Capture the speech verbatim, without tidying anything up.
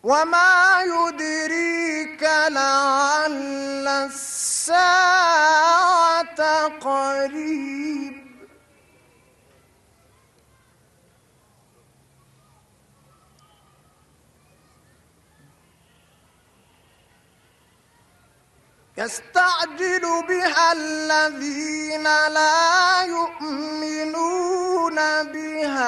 وما يدريك لعل الساعة قريب يستعجل بها الذين لا يؤمنون بها